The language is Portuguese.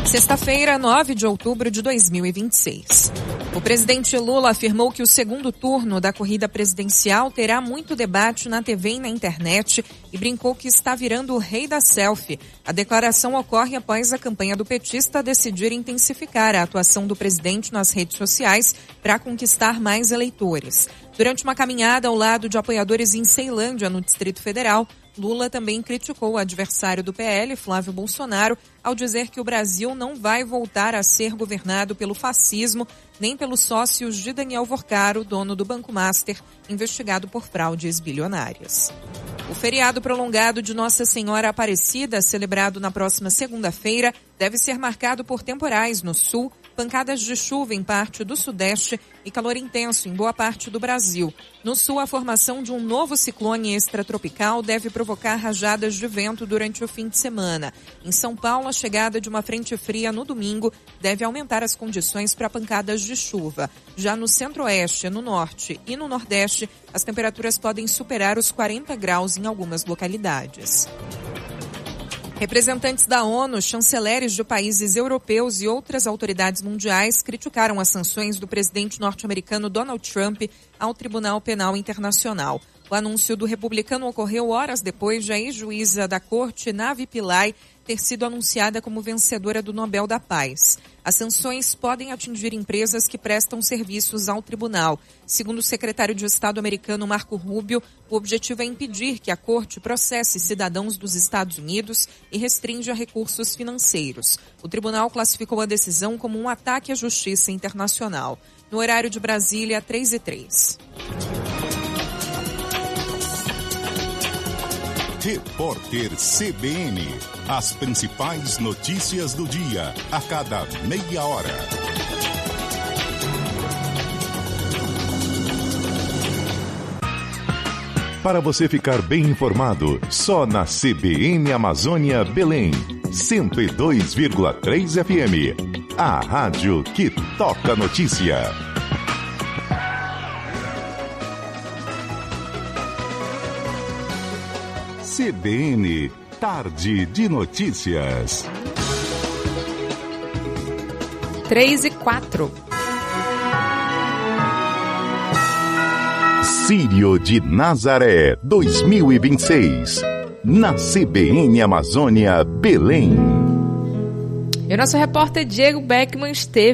Sexta-feira, 9 de outubro de 2026. O presidente Lula afirmou que o segundo turno da corrida presidencial terá muito debate na TV e na internet e brincou que está virando o rei da selfie. A declaração ocorre após a campanha do petista decidir intensificar a atuação do presidente nas redes sociais para conquistar mais eleitores. Durante uma caminhada ao lado de apoiadores em Ceilândia, no Distrito Federal, Lula também criticou o adversário do PL, Flávio Bolsonaro, ao dizer que o Brasil não vai voltar a ser governado pelo fascismo, nem pelos sócios de Daniel Vorcaro, dono do Banco Master, investigado por fraudes bilionárias. O feriado prolongado de Nossa Senhora Aparecida, celebrado na próxima segunda-feira, deve ser marcado por temporais no sul, pancadas de chuva em parte do sudeste e calor intenso em boa parte do Brasil. No sul, a formação de um novo ciclone extratropical deve provocar rajadas de vento durante o fim de semana. Em São Paulo, a chegada de uma frente fria no domingo deve aumentar as condições para pancadas de chuva. Já no centro-oeste, no norte e no nordeste, as temperaturas podem superar os 40 graus em algumas localidades. Representantes da ONU, chanceleres de países europeus e outras autoridades mundiais criticaram as sanções do presidente norte-americano Donald Trump ao Tribunal Penal Internacional. O anúncio do republicano ocorreu horas depois de a ex-juíza da corte, Navi Pillay, ter sido anunciada como vencedora do Nobel da Paz. As sanções podem atingir empresas que prestam serviços ao tribunal. Segundo o secretário de Estado americano Marco Rubio, o objetivo é impedir que a corte processe cidadãos dos Estados Unidos e restrinja recursos financeiros. O tribunal classificou a decisão como um ataque à justiça internacional. No horário de Brasília, 3h03. Repórter CBN. As principais notícias do dia, a cada meia hora. Para você ficar bem informado, só na CBN Amazônia Belém, 102,3 FM. A rádio que toca notícia. CBN, Tarde de Notícias. 3h04. Círio de Nazaré 2026. Na CBN Amazônia, Belém. E o nosso repórter Diego Beckman esteve